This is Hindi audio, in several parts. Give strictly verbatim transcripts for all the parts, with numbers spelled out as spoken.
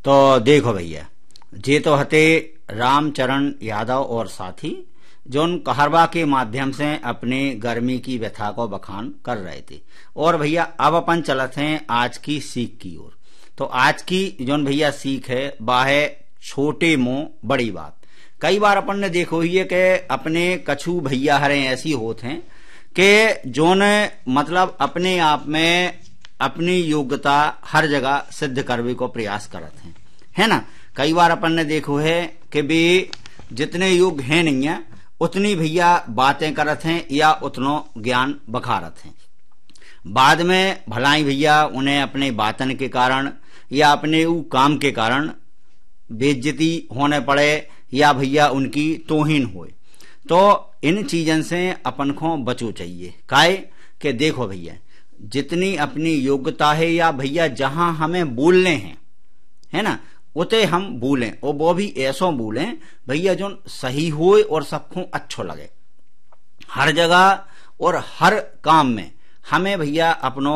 तो देखो भैया, जे तो हते रामचरण यादव और साथी जोन कहरवा के माध्यम से अपने गर्मी की व्यथा को बखान कर रहे थे। और भैया अब अपन चलत हैं आज की सीख की ओर। तो आज की जोन भैया सीख है वह है छोटे मुंह बड़ी बात। कई बार अपन ने देखो ही है कि अपने कछु भैया हरे ऐसी होते हैं कि जोन मतलब अपने आप में अपनी योग्यता हर जगह सिद्ध करने को प्रयास करते हैं, है ना। कई बार अपन ने देखो है कि भी जितने योग्य हैं नहीं है उतनी भैया बातें करत हैं या उतनो ज्ञान बखारत हैं। बाद में भलाई भैया उन्हें अपने बातन के कारण या अपने ऊ काम के कारण बेइज्जती होने पड़े या भैया उनकी तोहीन होए। तो इन चीजन से अपन को बचो चाहिए। काहे कि देखो भैया, जितनी अपनी योग्यता है या भैया जहां हमें बोलने हैं, है ना, उते हम बोलें और वो भी ऐसो बोलें भैया जो सही होए और सबको अच्छो लगे। हर जगह और हर काम में हमें भैया अपनो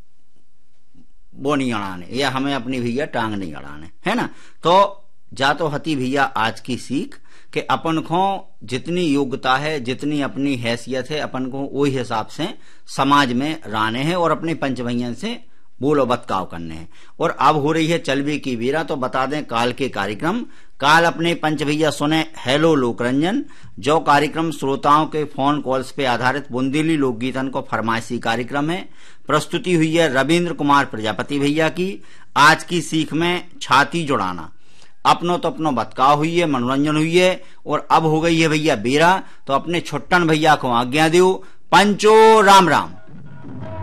वो नहीं अड़ाने या हमें अपनी भैया टांग नहीं अड़ाने, है ना। तो जा तो हती भैया आज की सीख कि अपन को जितनी योग्यता है, जितनी अपनी हैसियत है, अपन को वही हिसाब से समाज में रहने हैं और अपने पंच भैया से बोलो बतकाव करने हैं। और अब हो रही है चलवी की वीरा। तो बता दें काल के कार्यक्रम। काल अपने पंच भैया सुने हेलो लोकरंजन, जो कार्यक्रम श्रोताओं के फोन कॉल्स पे आधारित बुंदेली लोकगीतन को फरमाइशी कार्यक्रम है। प्रस्तुति हुई है रविंद्र कुमार प्रजापति भैया की। आज की सीख में छाती जुड़ाना, अपनो तो अपनो बतकाव हुई है, मनोरंजन हुई है। और अब हो गई है भैया बेरा। तो अपने छुट्टन भैया को आज्ञा दो। पंचो राम राम।